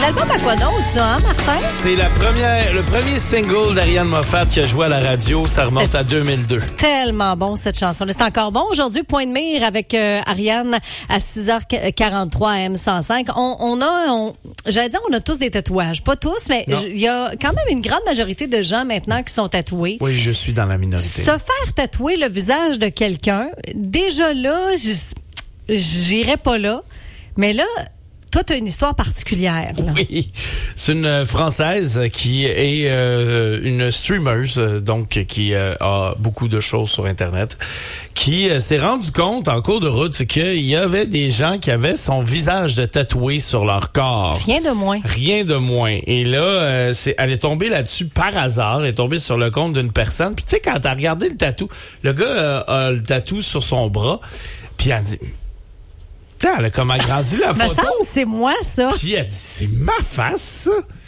l'album Aquanaut, ça, hein, Martin? C'est le premier single d'Ariane Moffat qui a joué à la radio. Ça remonte à 2002. Tellement bon, cette chanson. C'est encore bon. Aujourd'hui, point de mire avec Ariane à 6h43 à M105. J'allais dire, on a tous des tatouages. Pas tous, mais il y a quand même une grande majorité de gens maintenant qui sont tatoués. Oui, je suis dans la minorité. Se faire tatouer le visage de quelqu'un, déjà là, j'irais pas là. Mais là, toi, tu as une histoire particulière. Là. Oui, c'est une Française qui est une streameuse, donc qui a beaucoup de choses sur Internet, qui s'est rendu compte en cours de route qu'il y avait des gens qui avaient son visage de tatoué sur leur corps. Rien de moins. Rien de moins. Et là, elle est tombée là-dessus par hasard. Elle est tombée sur le compte d'une personne. Puis tu sais, quand t'as regardé le tatou, le gars a le tatou sur son bras, puis elle dit... Elle a comme agrandi la photo. Me semble c'est moi, ça. Puis elle dit, c'est ma face, ça.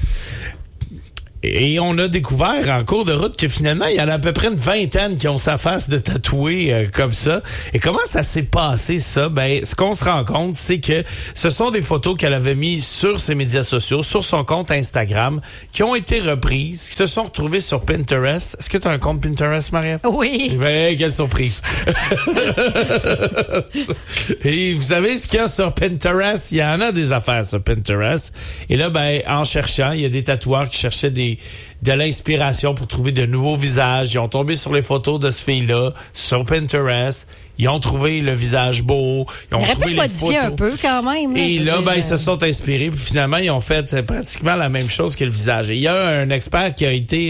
Et on a découvert en cours de route que finalement, il y en a à peu près une vingtaine qui ont sa face de tatouée comme ça. Et comment ça s'est passé, ça? Ben, ce qu'on se rend compte, c'est que ce sont des photos qu'elle avait mises sur ses médias sociaux, sur son compte Instagram, qui ont été reprises, qui se sont retrouvées sur Pinterest. Est-ce que tu as un compte Pinterest, Marie-Ève? Oui. Ben, quelle surprise. Et vous savez ce qu'il y a sur Pinterest? Il y en a des affaires sur Pinterest. Et là, ben, en cherchant, il y a des tatoueurs qui cherchaient de l'inspiration pour trouver de nouveaux visages. Ils ont tombé sur les photos de ce fille-là sur Pinterest. Ils ont trouvé le visage beau. Ils ont trouvé les photos. Un peu quand même. Et là, ben, ils se sont inspirés. Puis finalement, ils ont fait pratiquement la même chose que le visage. Et il y a un expert qui a été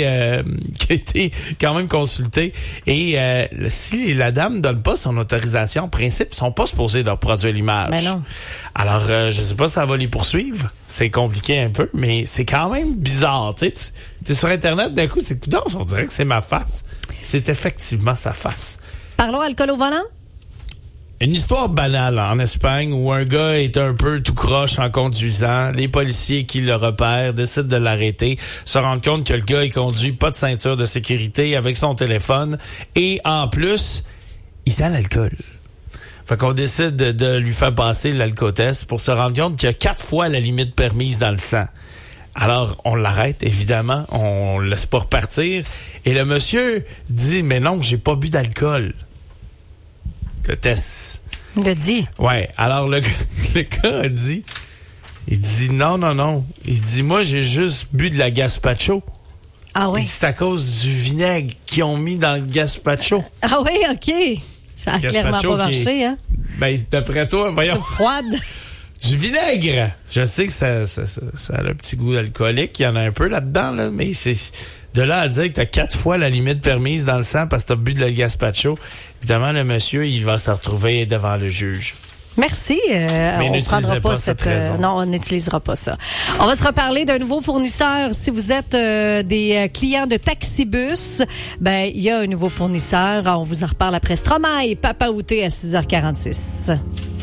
quand même consulté. Et si la dame donne pas son autorisation, en principe, ils sont pas supposés de reproduire l'image. Mais non. Alors, je sais pas si ça va les poursuivre. C'est compliqué un peu, mais c'est quand même bizarre. Tu sais, t'es sur Internet, d'un coup, on dirait que c'est ma face. C'est effectivement sa face. Parlons alcool au volant? Une histoire banale en Espagne où un gars est un peu tout croche en conduisant. Les policiers qui le repèrent décident de l'arrêter, se rendent compte que le gars il conduit pas de ceinture de sécurité avec son téléphone et en plus, il sent l'alcool. Fait qu'on décide de lui faire passer l'alcotest pour se rendre compte qu'il y a 4 fois la limite permise dans le sang. Alors, on l'arrête, évidemment, on le laisse pas repartir. Et le monsieur dit, mais non, j'ai pas bu d'alcool. Le test. Le dit. Ouais. Alors, le gars a dit, il dit, non. Il dit, moi, j'ai juste bu de la gazpacho. Ah oui? C'est à cause du vinaigre qu'ils ont mis dans le gazpacho. Ah oui, OK. Ça a clairement pas marché, hein? Ben, d'après toi, voyons. C'est froide. Du vinaigre! Je sais que ça a un petit goût alcoolique. Il y en a un peu là-dedans, là, mais c'est de là à dire que t'as 4 fois la limite permise dans le sang parce que t'as bu de la gazpacho. Évidemment, le monsieur, il va se retrouver devant le juge. Merci. Mais on ne prendra pas cette raison. Non, on n'utilisera pas ça. On va se reparler d'un nouveau fournisseur. Si vous êtes des clients de Taxibus, ben il y a un nouveau fournisseur. On vous en reparle après Stromae et Papa Outé à 6h46.